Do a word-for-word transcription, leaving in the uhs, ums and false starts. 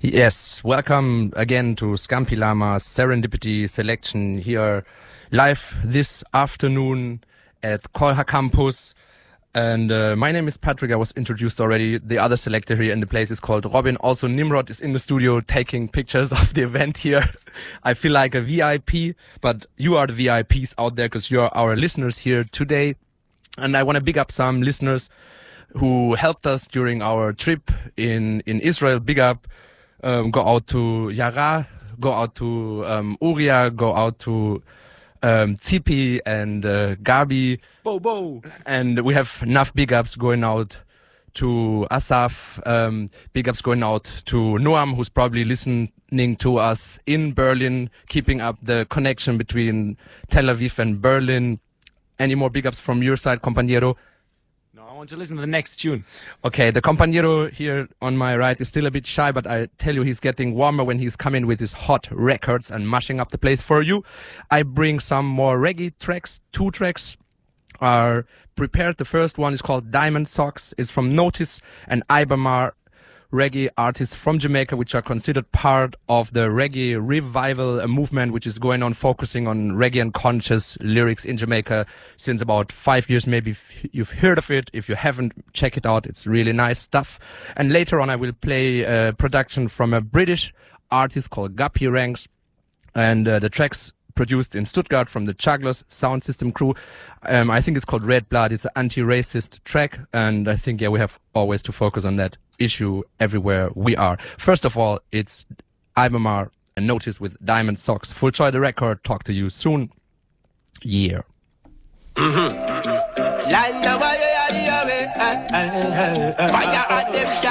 Yes, welcome again to Scampi Lama's Serendipity Selection here live this afternoon at Kolha Campus. And uh, my name is Patrick. I was introduced already. The other selector here in the place is called Robin. Also, Nimrod is in the studio taking pictures of the event here. I feel like a V I P, but you are the V I Ps out there because you're our listeners here today. And I want to big up some listeners who helped us during our trip in, in Israel. Big up. Um, go out to Yara, go out to um, Uria, go out to um, Zipi and uh, Gabi. Bo Bo. And we have enough big ups going out to Asaf, um, big ups going out to Noam, who's probably listening to us in Berlin, keeping up the connection between Tel Aviv and Berlin. Any more big ups from your side, compañero? I want to listen to the next tune. Okay, the compañero here on my right is still a bit shy, but I tell you, he's getting warmer when he's coming with his hot records and mashing up the place for you. I bring some more reggae tracks. Two tracks are prepared. The first one is called Diamond Socks. It's from Notice and Ibamar, reggae artists from Jamaica, which are considered part of the reggae revival, a movement which is going on focusing on reggae and conscious lyrics in Jamaica since about five years. Maybe if you've heard of it. If you haven't, check it out. It's really nice stuff. And later on, I will play a production from a British artist called Guppy Ranks. And uh, the track's produced in Stuttgart from the Chaglos sound system crew. Um, I think it's called Red Blood. It's an anti-racist track. And I think, yeah, we have always to focus on that issue everywhere we are. First of all, it's Ibamar and Notice with Diamond Socks. Full Joy the record. Talk to you soon. Yeah. Mm-hmm. Fire at them